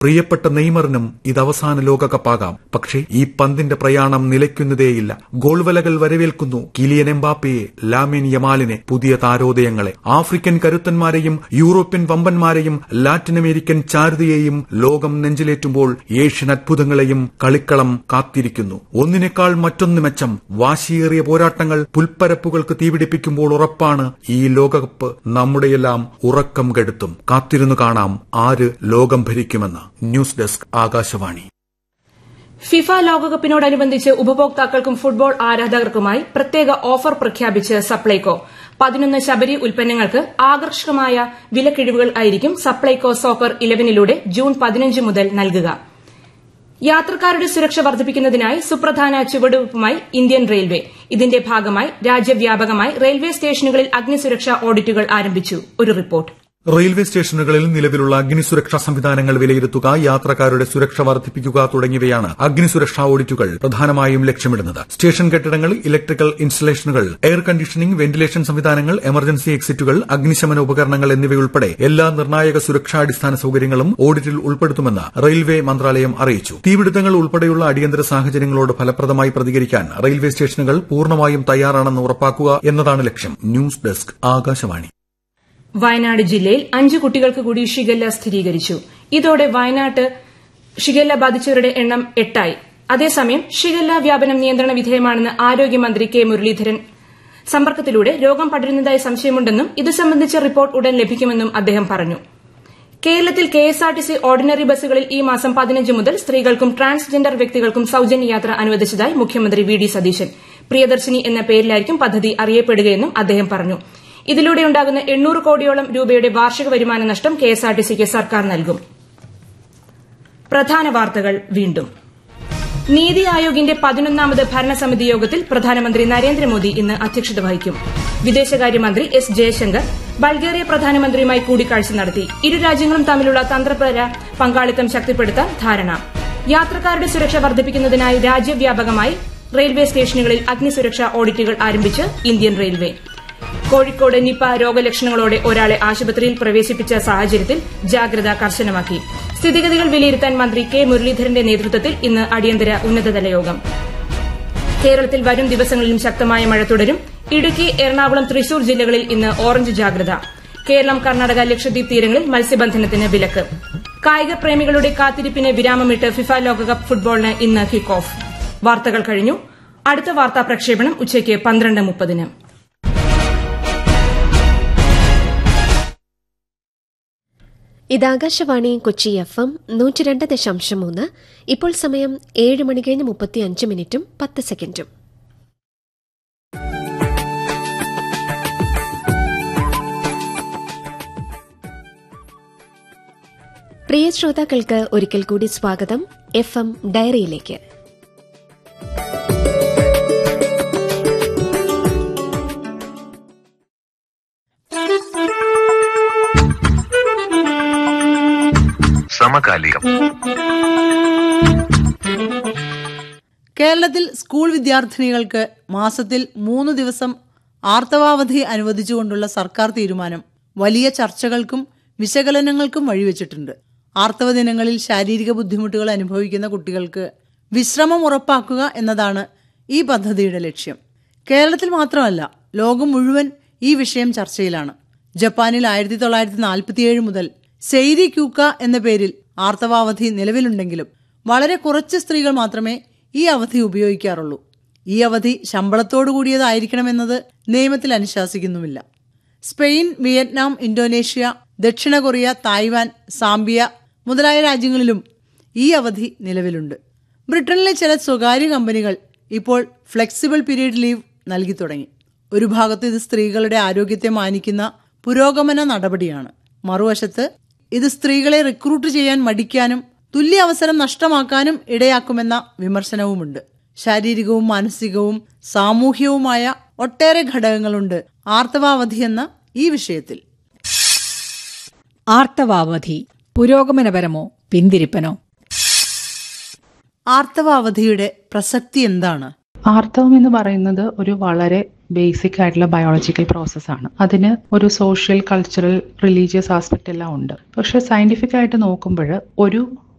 പ്രിയപ്പെട്ട നെയ്മറിനും ഇത് അവസാന ലോകകപ്പാകാം. പക്ഷേ ഈ പന്തിന്റെ പ്രയാണം നിലയ്ക്കുന്നതേയില്ല. ഗോൾവലകൾ വരവേൽക്കുന്നു കിലിയൻ എംബാപ്പയെ, ലാമിൻ യമാലിനെ, പുതിയ താരോദയങ്ങളെ. ആഫ്രിക്കൻ കരുത്തന്മാരെയും യൂറോപ്യൻ വമ്പന്മാരെയും ലാറ്റിൻ അമേരിക്കൻ ചാരുതയെയും ലോകം നെഞ്ചിലേറ്റുമ്പോൾ ഏഷ്യൻ അത്ഭുതങ്ങളെയും കളിക്കളം കാത്തിരിക്കുന്നു. ഒന്നിനേക്കാൾ മറ്റൊന്ന് മെച്ചം. വാശിയേറിയ പോരാട്ടങ്ങൾ പുൽപ്പരപ്പുകൾക്ക് തീപിടിപ്പിക്കുമ്പോൾ ഉറപ്പാണ് ഈ ലോകകപ്പ് നമ്മുടെയെല്ലാം ഉറക്കം കെടുത്തും. കാത്തിരുന്നു കാണാം ആര് ലോകം ഭരിക്കുമെന്ന്. News desk, Akashvani. FIFA ലോകകപ്പിനോടനുബന്ധിച്ച് ഉപഭോക്താക്കൾക്കും football ആരാധകർക്കുമായി പ്രത്യേക ഓഫർ പ്രഖ്യാപിച്ച് സപ്ലൈകോ. 11 ശബരി ഉൽപ്പന്നങ്ങൾക്ക് ആകർഷകമായ വിലക്കിഴിവുകൾ ആയിരിക്കും സപ്ലൈകോ സോക്കർ 11ലൂടെ ജൂൺ 15 മുതൽ നൽകുക. യാത്രക്കാരുടെ സുരക്ഷ വർദ്ധിപ്പിക്കുന്നതിനായി സുപ്രധാന ചുവടുവയ്പുമായി ഇന്ത്യൻ റെയിൽവേ. ഇതിന്റെ ഭാഗമായി രാജ്യവ്യാപകമായി റെയിൽവേ സ്റ്റേഷനുകളിൽ അഗ്നിസുരക്ഷാ ഓഡിറ്റുകൾ ആരംഭിച്ചു. ഒരു റിപ്പോർട്ട്. റെയിൽവേ സ്റ്റേഷനുകളിൽ നിലവിലുള്ള അഗ്നിസുരക്ഷാ സംവിധാനങ്ങൾ വിലയിരുത്തുക, യാത്രക്കാരുടെ സുരക്ഷ വർദ്ധിപ്പിക്കുക തുടങ്ങിയവയാണ് അഗ്നിസുരക്ഷാ ഓഡിറ്റുകൾ പ്രധാനമായും ലക്ഷ്യമിടുന്നത്. സ്റ്റേഷൻ കെട്ടിടങ്ങൾ, ഇലക്ട്രിക്കൽ ഇൻസ്റ്റലേഷനുകൾ, എയർ കണ്ടീഷനിംഗ്, വെന്റിലേഷൻ സംവിധാനങ്ങൾ, എമർജൻസി എക്സിറ്റുകൾ, അഗ്നിശമന ഉപകരണങ്ങൾ എന്നിവയുൾപ്പെടെ എല്ലാ നിർണായക സുരക്ഷാ അടിസ്ഥാന സൌകര്യങ്ങളും ഓഡിറ്റിൽ ഉൾപ്പെടുത്തുമെന്ന് റെയിൽവേ മന്ത്രാലയം അറിയിച്ചു. തീപിടുത്തങ്ങൾ ഉൾപ്പെടെയുള്ള അടിയന്തര സാഹചര്യങ്ങളോട് ഫലപ്രദമായി പ്രതികരിക്കാൻ റെയിൽവേ സ്റ്റേഷനുകൾ പൂർണ്ണമായും തയ്യാറാണെന്ന് ഉറപ്പാക്കുക എന്നതാണ് ലക്ഷ്യം. News desk, Akashvani. വയനാട് ജില്ലയിൽ 5 കുട്ടികൾക്ക് കൂടി ഷിഗല്ല സ്ഥിരീകരിച്ചു. ഇതോടെ വയനാട്ട് ഷിഗല്ല ബാധിച്ചവരുടെ എണ്ണം 8 അതേസമയം ഷിഗല്ല വ്യാപനം നിയന്ത്രണ വിധേയമാണെന്ന് ആരോഗ്യമന്ത്രി കെ മുരളീധരൻ. സമ്പർക്കത്തിലൂടെ രോഗം പടരുന്നതായി സംശയമുണ്ടെന്നും ഇത് സംബന്ധിച്ച റിപ്പോർട്ട് ഉടൻ ലഭിക്കുമെന്നും അദ്ദേഹം പറഞ്ഞു. കേരളത്തിൽ കെഎസ്ആർടിസി ഓർഡിനറി ബസ്സുകളിൽ ഈ മാസം 15 മുതൽ സ്ത്രീകൾക്കും ട്രാൻസ്ജെൻഡർ വ്യക്തികൾക്കും സൌജന്യ യാത്ര അനുവദിച്ചതായി മുഖ്യമന്ത്രി വി ഡി സതീശൻ. പ്രിയദർശിനി എന്ന പേരിലായിരിക്കും പദ്ധതി അറിയപ്പെടുകയെന്നും അദ്ദേഹം പറഞ്ഞു. ഇതിലൂടെയുണ്ടാകുന്ന 800 കോടിയോളം രൂപയുടെ വാർഷിക വരുമാന നഷ്ടം കെഎസ്ആർടിസിക്ക് സർക്കാർ നൽകും. പ്രധാന വാർത്തകൾ വീണ്ടും. നീതി ആയോഗിന്റെ 11ാമത് ഭരണസമിതി യോഗത്തിൽ പ്രധാനമന്ത്രി നരേന്ദ്രമോദി ഇന്ന് അധ്യക്ഷത വഹിക്കും. വിദേശകാര്യമന്ത്രി എസ് ജയശങ്കർ ബൾഗേറിയ പ്രധാനമന്ത്രിയുമായി കൂടിക്കാഴ്ച നടത്തി. ഇരു രാജ്യങ്ങളും തമ്മിലുള്ള തന്ത്രപര പങ്കാളിത്തം ശക്തിപ്പെടുത്താൻ ധാരണ. യാത്രക്കാരുടെ സുരക്ഷ വർദ്ധിപ്പിക്കുന്നതിനായി രാജ്യവ്യാപകമായി റെയിൽവേ സ്റ്റേഷനുകളിൽ അഗ്നിസുരക്ഷാ ഓഡിറ്റുകൾ ആരംഭിച്ച് ഇന്ത്യൻ റെയിൽവേ. കോഴിക്കോട് നിപ രോഗലക്ഷണങ്ങളോടെ ഒരാളെ ആശുപത്രിയിൽ പ്രവേശിപ്പിച്ച സാഹചര്യത്തിൽ ജാഗ്രത കർശനമാക്കി. സ്ഥിതിഗതികൾ വിലയിരുത്താൻ മന്ത്രി കെ മുരളീധരന്റെ നേതൃത്വത്തിൽ ഇന്ന് അടിയന്തര ഉന്നതതല യോഗം. കേരളത്തിൽ വരും ദിവസങ്ങളിലും ശക്തമായ മഴ തുടരും. ഇടുക്കി, എറണാകുളം, തൃശൂർ ജില്ലകളിൽ ഇന്ന് ഓറഞ്ച് ജാഗ്രത. കേരളം, കർണാടക, ലക്ഷദ്വീപ് തീരങ്ങളിൽ മത്സ്യബന്ധനത്തിന് വിലക്ക്. കായിക പ്രേമികളുടെ കാത്തിരിപ്പിന് വിരാമമിട്ട് ഫിഫ ലോകകപ്പ് ഫുട്ബോളിന് ഇന്ന് കിക്ക് ഓഫ്. വാർത്തകൾ കഴിഞ്ഞു. അടുത്ത വാർത്താ പ്രക്ഷേപണം ഉച്ചയ്ക്ക് 12:30. ഇത് ആകാശവാണി കൊച്ചി FM 102.3. ഇപ്പോൾ സമയം 7 മണി കഴിഞ്ഞ് 35 മിനിറ്റും 10 സെക്കൻഡും. പ്രിയ ശ്രോതാക്കൾക്ക് ഒരിക്കൽ കൂടി സ്വാഗതം FM ഡയറിയിലേക്ക്. സമകാലികം. കേരളത്തിൽ സ്കൂൾ വിദ്യാർത്ഥിനികൾക്ക് മാസത്തിൽ 3 ദിവസം ആർത്തവാവധി അനുവദിച്ചുകൊണ്ടുള്ള സർക്കാർ തീരുമാനം വലിയ ചർച്ചകൾക്കും വിശകലനങ്ങൾക്കും വഴിവെച്ചിട്ടുണ്ട്. ആർത്തവ ദിനങ്ങളിൽ ശാരീരിക ബുദ്ധിമുട്ടുകൾ അനുഭവിക്കുന്ന കുട്ടികൾക്ക് വിശ്രമം ഉറപ്പാക്കുക എന്നതാണ് ഈ പദ്ധതിയുടെ ലക്ഷ്യം. കേരളത്തിൽ മാത്രമല്ല, ലോകം മുഴുവൻ ഈ വിഷയം ചർച്ചയിലാണ്. ജപ്പാനിൽ 1947 മുതൽ സെയ്രി ക്യൂക്ക എന്ന പേരിൽ ആർത്തവാവധി നിലവിലുണ്ടെങ്കിലും വളരെ കുറച്ച് സ്ത്രീകൾ മാത്രമേ ഈ അവധി ഉപയോഗിക്കാറുള്ളൂ. ഈ അവധി ശമ്പളത്തോടു കൂടിയതായിരിക്കണമെന്നത് നിയമത്തിൽ അനുശാസിക്കുന്നുമില്ല. സ്പെയിൻ, വിയറ്റ്നാം, ഇന്തോനേഷ്യ, ദക്ഷിണ കൊറിയ, തായ്വാൻ, സാംബിയ മുതലായ രാജ്യങ്ങളിലും ഈ അവധി നിലവിലുണ്ട്. ബ്രിട്ടനിലെ ചില സ്വകാര്യ കമ്പനികൾ ഇപ്പോൾ ഫ്ലെക്സിബിൾ പീരീഡ് ലീവ് നൽകി തുടങ്ങി. ഒരു ഭാഗത്ത് ഇത് സ്ത്രീകളുടെ ആരോഗ്യത്തെ മാനിക്കുന്ന പുരോഗമന നടപടിയാണ്. മറുവശത്ത് ഇത് സ്ത്രീകളെ റിക്രൂട്ട് ചെയ്യാൻ മടിക്കാനും തുല്യ അവസരം നഷ്ടമാക്കാനും ഇടയാക്കുമെന്ന വിമർശനവുമുണ്ട്. ശാരീരികവും മാനസികവും സാമൂഹ്യവുമായ ഒട്ടേറെ ഘടകങ്ങളുണ്ട് ആർത്തവാവധി എന്ന ഈ വിഷയത്തിൽ. ആർത്തവാവധി പുരോഗമനപരമോ പിന്തിരിപ്പനോ? ആർത്തവാവധിയുടെ പ്രസക്തി എന്താണ്? ആർത്തവം എന്ന് പറയുന്നത് ഒരു വളരെ ബേസിക് ആയിട്ടുള്ള ബയോളജിക്കൽ പ്രോസസ്സാണ്. അതിന് ഒരു സോഷ്യൽ, കൾച്ചറൽ, റിലീജിയസ് ആസ്പെക്റ്റ് എല്ലാം ഉണ്ട്. പക്ഷെ സയന്റിഫിക് ആയിട്ട് നോക്കുമ്പോൾ ഒരു